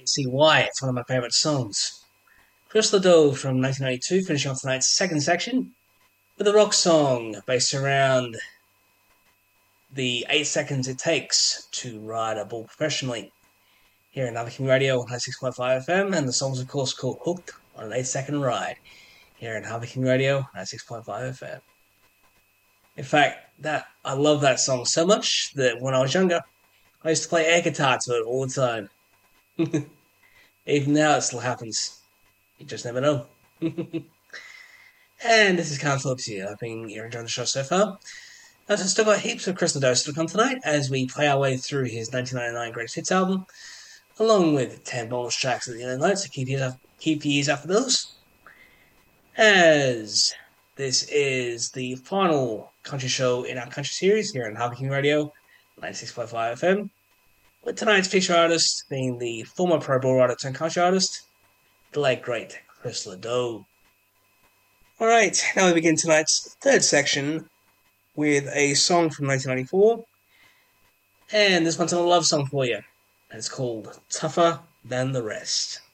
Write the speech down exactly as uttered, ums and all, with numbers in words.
see why. It's one of my favourite songs. Chris Ledoux from nineteen ninety-two, finishing off tonight's second section with a rock song based around the eight seconds it takes to ride a bull professionally. Here in Harvey King Radio on ninety-six point five F M, and the song's of course called Hooked on an eight second ride. Here in Harvey King Radio ninety-six point five F M. In fact, that I love that song so much that when I was younger, I used to play air guitar to it all the time. Even now it still happens. You just never know. And this is Carl Phillips here. I've been here enjoying the show so far. I've still got heaps of Chris Ledoux to come tonight as we play our way through his nineteen ninety-nine Greatest Hits album, along with ten bonus tracks at the end of the night, so keep your ears, keep your ears out for those. As this is the final country show in our country series here on Harvey King Radio, ninety-six point five F M, with tonight's feature artist being the former Pro Bowl rider turned country artist, the late great Chris Ledoux. Alright, now we begin tonight's third section with a song from nineteen ninety-four, and this one's a love song for you, and it's called Tougher Than the Rest.